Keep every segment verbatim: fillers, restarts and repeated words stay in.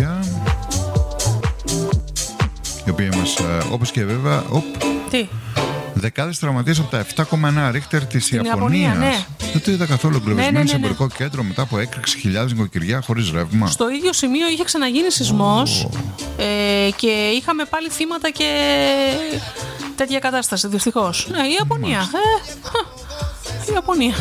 νησιά, η οποία μας, όπως και βέβαια, οπ, τι? δεκάδες τραυματίες από τα επτά κόμμα ένα ρίχτερ της Στην Ιαπωνίας. Ιαπωνία, ναι. Δεν το είδα καθόλου. Εγκλωβισμένοι ναι, ναι, ναι, σε ναι. εμπορικό κέντρο μετά από έξι χιλιάδες νοικοκυριά χωρίς ρεύμα. Στο ίδιο σημείο είχε ξαναγίνει σεισμός oh. ε, και είχαμε πάλι θύματα και τέτοια κατάσταση, δυστυχώς. Ναι, η Ιαπωνία. Ε, η Ιαπωνία.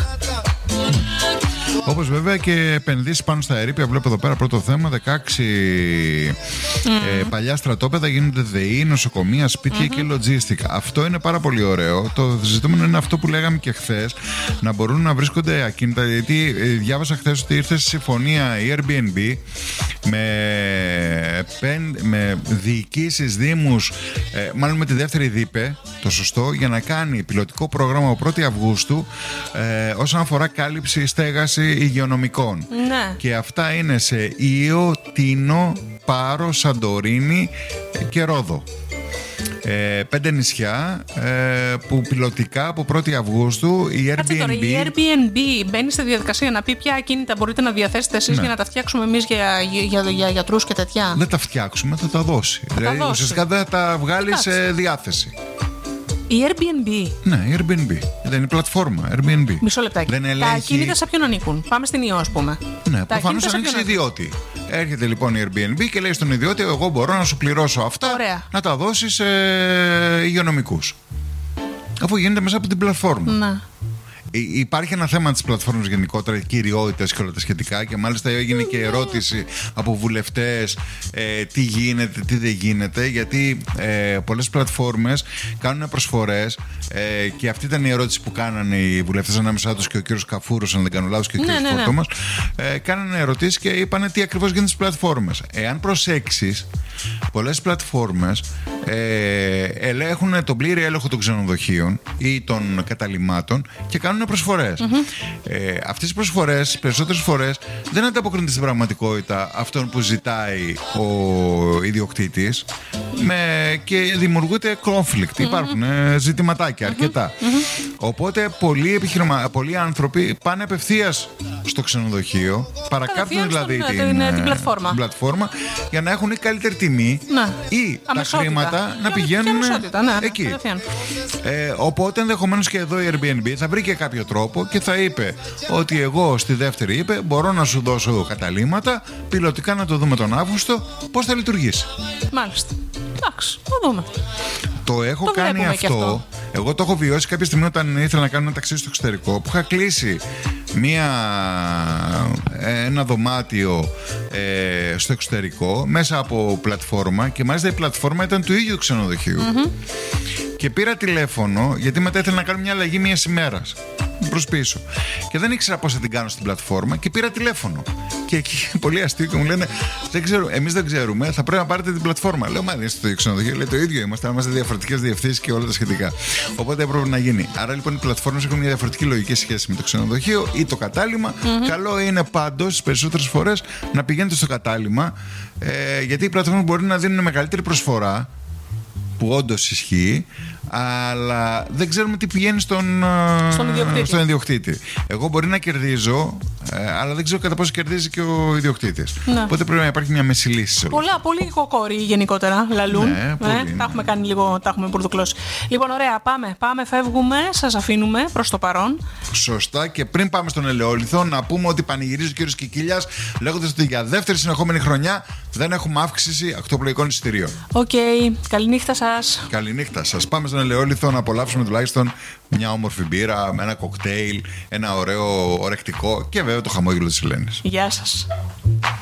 Όπως βέβαια και επενδύσεις πάνω στα ερείπια. Βλέπω εδώ πέρα πρώτο θέμα. δεκαέξι mm. ε, παλιά στρατόπεδα γίνονται ΔΕΗ, νοσοκομεία, σπίτια mm-hmm. και λοτζίστικα. Αυτό είναι πάρα πολύ ωραίο. Το ζητούμενο είναι αυτό που λέγαμε και χθες, να μπορούν να βρίσκονται ακίνητα. Γιατί ε, διάβασα χθες ότι ήρθε στη συμφωνία η Airbnb με, πεν, με διοικήσεις, δήμους, ε, μάλλον με τη δεύτερη ΔΥΠΕ, το σωστό, για να κάνει πιλωτικό πρόγραμμα από πρώτη Αυγούστου ε, όσον αφορά κάλυψη, στέγαση υγειονομικών. Ναι. Και αυτά είναι σε Ήο, Τίνο, Πάρο, Σαντορίνη και Ρόδο. Ε, πέντε νησιά ε, που πιλωτικά από πρώτη Αυγούστου η Airbnb. Κάτσε τώρα, η Airbnb μπαίνει στη διαδικασία να πει ποια ακίνητα μπορείτε να διαθέσετε εσείς, ναι, για να τα φτιάξουμε εμείς για, για, για, για γιατρούς και τέτοια. Δεν τα φτιάξουμε, θα τα δώσει. Θα δηλαδή, τα δώσει. Ουσιαστικά δεν θα τα βγάλει σε διάθεση. Η Airbnb. Ναι, η Airbnb. Δεν είναι πλατφόρμα. Airbnb. Μισό λεπτάκι. Δεν ελέγχει... Τα ακίνητα σε ποιον ανήκουν? Πάμε στην Ιω, ας πούμε. Ναι, προφανώς ανοίξει ιδιώτη. Έρχεται λοιπόν η Airbnb και λέει στον ιδιώτη: εγώ μπορώ να σου πληρώσω αυτά. Ωραία. Να τα δώσει σε υγειονομικούς. Αφού γίνεται μέσα από την πλατφόρμα. Ναι. Υπάρχει ένα θέμα της πλατφόρμας γενικότερα, κυριότητας και όλα τα σχετικά, και μάλιστα έγινε και ερώτηση από βουλευτές ε, τι γίνεται, τι δεν γίνεται, γιατί ε, πολλές πλατφόρμες κάνουν προσφορές ε, και αυτή ήταν η ερώτηση που κάνανε οι βουλευτές, ανάμεσά τους και ο κύριος Καφούρος, αν δεν κάνω λάθος, και ο ναι, κύριος ναι, Φορτόμας, ε, κάνανε ερωτήσεις και είπαν τι ακριβώς γίνεται στις πλατφόρμες. Εάν προσέξεις, πολλές πλατφόρμες ε, ελέγχουν τον πλήρη έλεγχο των ξενοδοχείων ή των καταλυμάτων και κάνουν προσφορές. Mm-hmm. Ε, αυτές οι προσφορές περισσότερες φορές δεν ανταποκρίνονται στην πραγματικότητα αυτών που ζητάει ο ιδιοκτήτης, με, και δημιουργούνται conflict. Mm-hmm. Υπάρχουν ε, ζητηματάκια αρκετά. Mm-hmm. Οπότε πολλοί, επιχειρημα... πολλοί άνθρωποι πάνε απευθείας στο ξενοδοχείο, παρακάπτουν δηλαδή στον, την, την, την, πλατφόρμα. την πλατφόρμα για να έχουν καλύτερη τιμή, να, ή αμεσότητα, τα χρήματα να πηγαίνουν ναι, εκεί. Ε, οπότε ενδεχομένως και εδώ η Airbnb θα βρει και κάποιο τρόπο και θα είπε ότι εγώ στη δεύτερη είπε μπορώ να σου δώσω καταλύματα, πιλωτικά να το δούμε τον Αύγουστο πώς θα λειτουργήσει. Μάλιστα. Εντάξει, θα δούμε. Το έχω το κάνει αυτό. αυτό. Εγώ το έχω βιώσει κάποια στιγμή όταν ήθελα να κάνω ένα ταξίδι στο εξωτερικό, που είχα κλείσει μία, ένα δωμάτιο ε, στο εξωτερικό μέσα από πλατφόρμα, και μάλιστα η πλατφόρμα ήταν του ίδιου ξενοδοχείου. Mm-hmm. Και πήρα τηλέφωνο γιατί μετά ήθελα να κάνω μια αλλαγή μιας ημέρας προς πίσω. Και δεν ήξερα πώς θα την κάνω στην πλατφόρμα και πήρα τηλέφωνο. Και εκεί πολύ αστείο και μου λένε: δεν ξέρω, εμείς δεν ξέρουμε, θα πρέπει να πάρετε την πλατφόρμα. Λέω: μα δεν είστε στο ξενοδοχείο. Λέει: το ίδιο είμαστε, είμαστε διαφορετικές διευθύνσεις και όλα τα σχετικά. Οπότε έπρεπε να γίνει. Άρα λοιπόν οι πλατφόρμες έχουν μια διαφορετική λογική σχέση με το ξενοδοχείο ή το κατάλημα. Mm-hmm. Καλό είναι πάντως τις περισσότερες φορές να πηγαίνετε στο κατάλημα, ε, γιατί οι πλατφόρμες μπορεί να δίνουν μεγαλύτερη προσφορά, που όντως ισχύει, αλλά δεν ξέρουμε τι πηγαίνει στον, στον, ιδιοκτήτη. στον ιδιοκτήτη. Εγώ μπορεί να κερδίζω, αλλά δεν ξέρω κατά πόσο κερδίζει και ο ιδιοκτήτης. Ναι. Οπότε πρέπει να υπάρχει μια μέση λύση. Πολλά, πολύ κοκόρι γενικότερα λαλούν. Ναι, πολύ, ε, ναι. Τα έχουμε κάνει λίγο, τα έχουμε μπουρδουκλώσει. Λοιπόν, ωραία, πάμε, πάμε, φεύγουμε, σας αφήνουμε προς το παρόν. Σωστά, και πριν πάμε στον Ελαιόλιθο, να πούμε ότι πανηγυρίζει ο κύριος Κικίλιας, λέγοντας ότι για δεύτερη συνεχόμενη χρονιά δεν έχουμε αύξηση ακτοπλοϊκών εισιτηρίων. Οκ, okay. Καληνύχτα σας. Καληνύχτα σας. Πάμε στον Ελαιόλιθο να απολαύσουμε τουλάχιστον μια όμορφη μπύρα, ένα κοκτέιλ, ένα ωραίο ορεκτικό και βέβαια το χαμόγελο της Ελένης. Γεια σας.